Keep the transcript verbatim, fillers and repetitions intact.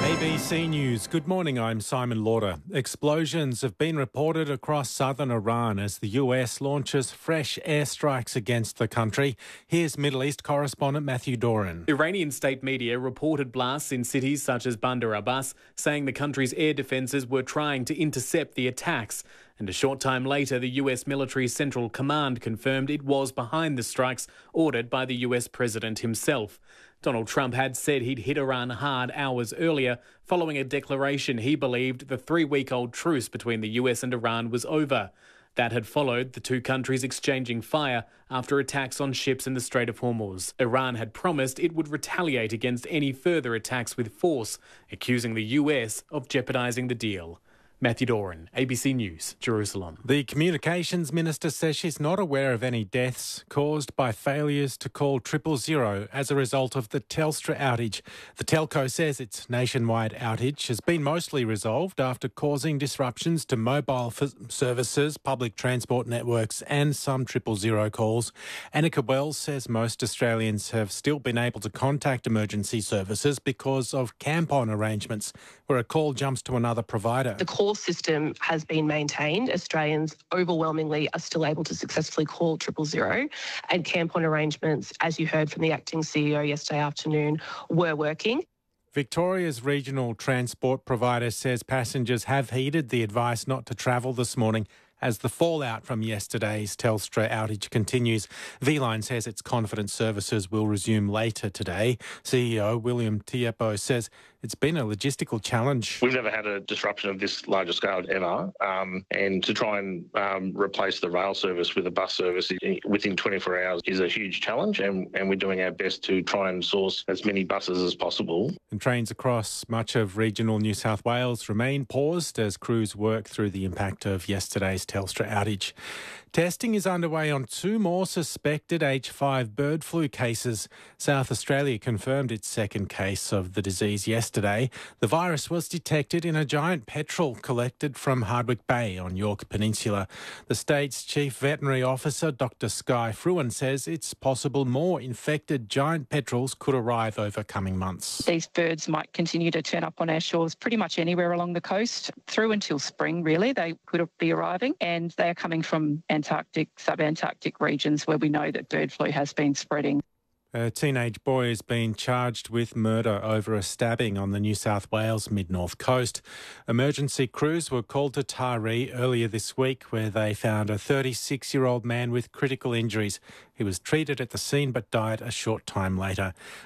A B C News. Good morning, I'm Simon Lauder. Explosions have been reported across southern Iran as the U S launches fresh airstrikes against the country. Here's Middle East correspondent Matthew Doran. Iranian state media reported blasts in cities such as Bandar Abbas, saying the country's air defences were trying to intercept the attacks. And a short time later, the U S military Central Command confirmed it was behind the strikes ordered by the U S president himself. Donald Trump had said he'd hit Iran hard hours earlier, following a declaration he believed the three-week-old truce between the U S and Iran was over. That had followed the two countries exchanging fire after attacks on ships in the Strait of Hormuz. Iran had promised it would retaliate against any further attacks with force, accusing the U S of jeopardising the deal. Matthew Doran, A B C News, Jerusalem. The Communications Minister says she's not aware of any deaths caused by failures to call triple zero as a result of the Telstra outage. The telco says its nationwide outage has been mostly resolved after causing disruptions to mobile f- services, public transport networks and some triple zero calls. Annika Wells says most Australians have still been able to contact emergency services because of camp-on arrangements where a call jumps to another provider. The call system has been maintained. Australians overwhelmingly are still able to successfully call triple zero, and camp-on arrangements, as you heard from the acting C E O yesterday afternoon, were working. Victoria's regional transport provider says passengers have heeded the advice not to travel this morning as the fallout from yesterday's Telstra outage continues. V-Line says its confident services will resume later today. C E O William Tiepo says it's been a logistical challenge. We've never had a disruption of this larger scale ever, um, and to try and um, replace the rail service with a bus service within twenty-four hours is a huge challenge, and, and we're doing our best to try and source as many buses as possible. And trains across much of regional New South Wales remain paused as crews work through the impact of yesterday's Telstra outage. Testing is underway on two more suspected H five bird flu cases. South Australia confirmed its second case of the disease yesterday. The virus was detected in a giant petrel collected from Hardwick Bay on York Peninsula. The state's chief veterinary officer, Doctor Sky Fruin, says it's possible more infected giant petrels could arrive over coming months. These birds might continue to turn up on our shores pretty much anywhere along the coast through until spring, really. They could be arriving, and they are coming from Antarctic, sub-Antarctic regions where we know that bird flu has been spreading. A teenage boy has been charged with murder over a stabbing on the New South Wales mid-north coast. Emergency crews were called to Taree earlier this week where they found a thirty-six-year-old man with critical injuries. He was treated at the scene but died a short time later.